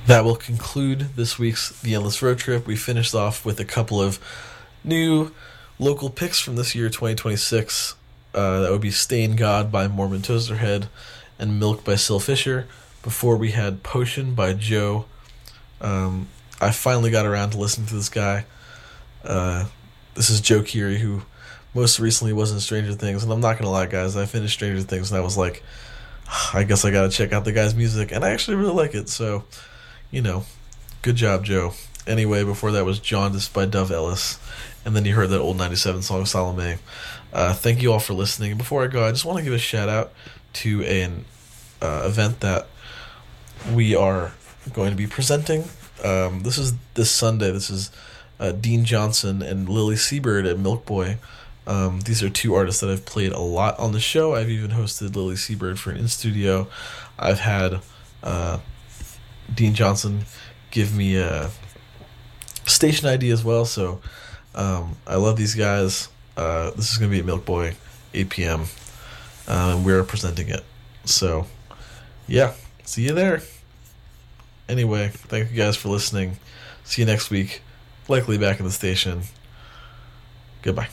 That will conclude this week's The Endless Road Trip. We finished off with a couple of new local picks from this year, 2026. That would be Stain God by Mormon Toasterhead and Milk by Syl Fisher. Before we had Potion by Joe. I finally got around to listening to this guy. This is Joe Keery, who most recently was in Stranger Things. And I'm not going to lie, guys, I finished Stranger Things and I was like, I guess I got to check out the guy's music. And I actually really like it. So, good job, Joe. Anyway, before that was Jaundice by Dove Ellis. And then you heard that old 97 song, Salome. Thank you all for listening. Before I go, I just want to give a shout out to an event that we are going to be presenting. This is this Sunday. This is Dean Johnson and Lily Seabird at Milk Boy. These are two artists that I've played a lot on the show. I've even hosted Lily Seabird for an in-studio. I've had Dean Johnson give me a station ID as well, so I love these guys. This is going to be at Milk Boy, 8 p.m., and we're presenting it. So, yeah, see you there. Anyway, thank you guys for listening. See you next week, likely back in the station. Goodbye.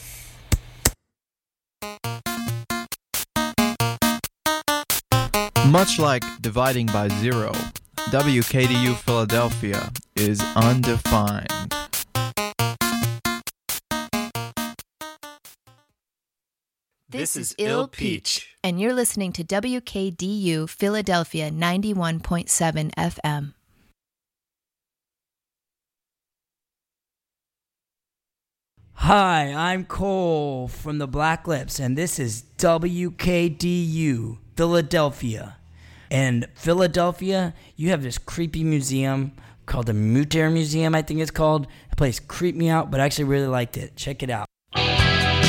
Much like dividing by zero, WKDU Philadelphia is undefined. This is Ill Peach, and you're listening to WKDU Philadelphia 91.7 FM. Hi, I'm Cole from the Black Lips, and this is WKDU Philadelphia. And Philadelphia, you have this creepy museum called the Mutter Museum, I think it's called. The place creeped me out, but I actually really liked it. Check it out.